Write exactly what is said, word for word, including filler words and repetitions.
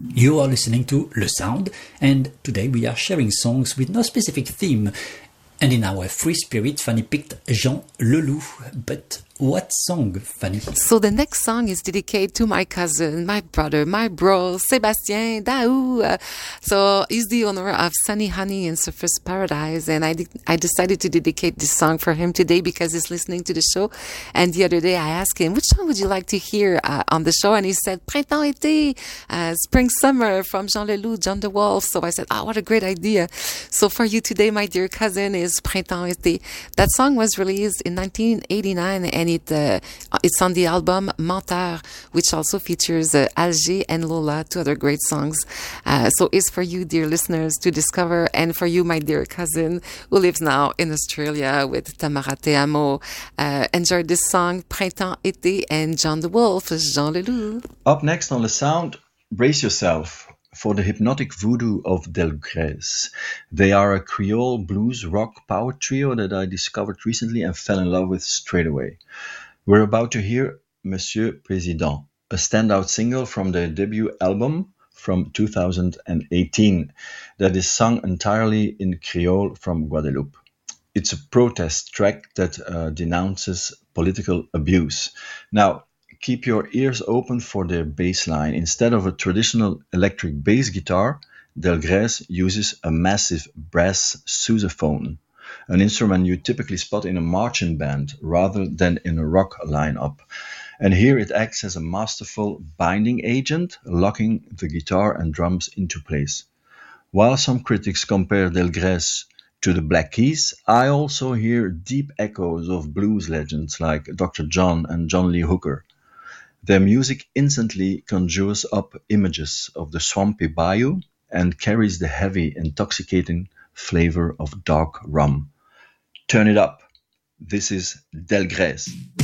You are listening to Le Sound, and today we are sharing songs with no specific theme. And in our free spirit, Fanny picked Jean Leloup. But what song, Fanny? So the next song is dedicated to my cousin, my brother, my bro, Sébastien Daou. Uh, so he's the owner of Sunny Honey in Surface Paradise, and I de- I decided to dedicate this song for him today because he's listening to the show. And the other day I asked him, which song would you like to hear uh, on the show? And he said, Printemps, été, uh, Spring, Summer from Jean Leloup, John the Wolf. So I said, oh, what a great idea. So for you today, my dear cousin, is Printemps, été. That song was released in nineteen eighty-nine, and it uh, it's on the album Menteur, which also features uh, Alger and Lola, two other great songs. Uh, so it's for you, dear listeners, to discover, and for you, my dear cousin, who lives now in Australia with Tamara Te Amo. Uh, enjoy this song, Printemps, été, and John the Wolf, Jean Leloup. Up next on The Sound, brace yourself for the hypnotic voodoo of Delgrès. They are a Creole blues rock power trio that I discovered recently and fell in love with straight away. We're about to hear Monsieur Président, a standout single from their debut album from two thousand eighteen that is sung entirely in Creole from Guadeloupe. It's a protest track that uh, denounces political abuse. Now, keep your ears open for their bass line. Instead of a traditional electric bass guitar, Delgrès uses a massive brass sousaphone, an instrument you typically spot in a marching band rather than in a rock lineup. And here it acts as a masterful binding agent, locking the guitar and drums into place. While some critics compare Delgrès to the Black Keys, I also hear deep echoes of blues legends like Doctor John and John Lee Hooker. Their music instantly conjures up images of the swampy bayou and carries the heavy, intoxicating flavor of dark rum. Turn it up. This is Delgrès.